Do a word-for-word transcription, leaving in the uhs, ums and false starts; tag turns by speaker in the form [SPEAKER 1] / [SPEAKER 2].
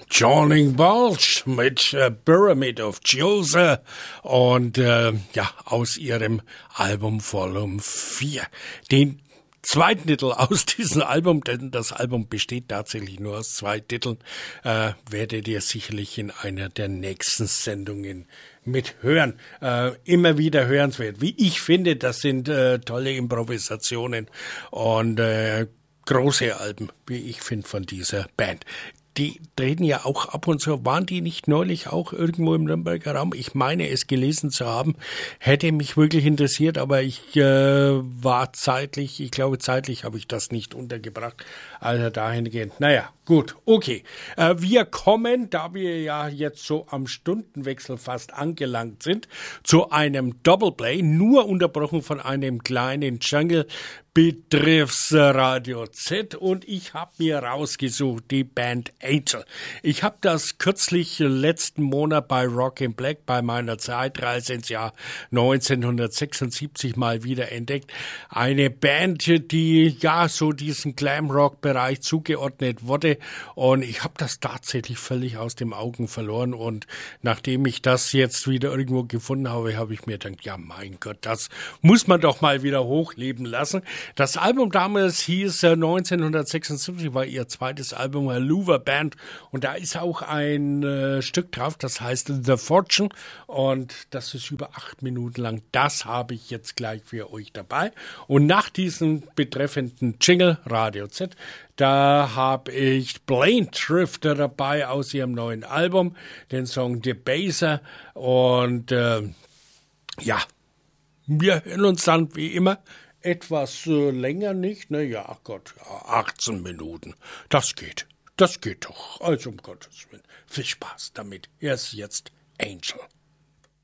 [SPEAKER 1] Jawning Bulge mit äh, Pyramid of Jewels und äh, ja, aus ihrem Album Volume vier. Den zweiten Titel aus diesem Album, denn das Album besteht tatsächlich nur aus zwei Titeln, äh, werdet ihr sicherlich in einer der nächsten Sendungen mithören. Äh, immer wieder hörenswert. Wie ich finde, das sind äh, tolle Improvisationen und äh, große Alben, wie ich finde, von dieser Band. Die treten ja auch ab und zu. Waren die nicht neulich auch irgendwo im Nürnberger Raum? Ich meine, es gelesen zu haben. Hätte mich wirklich interessiert, aber ich äh, war zeitlich, ich glaube zeitlich habe ich das nicht untergebracht. Also dahingehend, naja, gut, okay. Äh, wir kommen, da wir ja jetzt so am Stundenwechsel fast angelangt sind, zu einem Doubleplay, nur unterbrochen von einem kleinen Jungle betreffs Radio Z, und ich habe mir rausgesucht die Band Angel. Ich habe das kürzlich letzten Monat bei Rock in Black bei meiner Zeitreise ins Jahr neunzehnhundertsechsundsiebzig mal wieder entdeckt. Eine Band, die ja so diesen Glam-Rock-Bereich zugeordnet wurde, und ich habe das tatsächlich völlig aus den Augen verloren, und nachdem ich das jetzt wieder irgendwo gefunden habe, habe ich mir gedacht, ja mein Gott, das muss man doch mal wieder hochleben lassen. Das Album damals hieß äh, neunzehnhundertsechsundsiebzig, war ihr zweites Album, Helluva Band, und da ist auch ein äh, Stück drauf, das heißt The Fortune, und das ist über acht Minuten lang. Das habe ich jetzt gleich für euch dabei. Und nach diesem betreffenden Jingle, Radio Z, da habe ich Blaine Drifter dabei aus ihrem neuen Album, den Song Debaser, und äh, ja, wir hören uns dann wie immer etwas äh, länger nicht, ne, ja, ach Gott, ja, achtzehn Minuten, das geht, das geht doch, also um Gottes Willen, viel Spaß damit, erst jetzt Angel.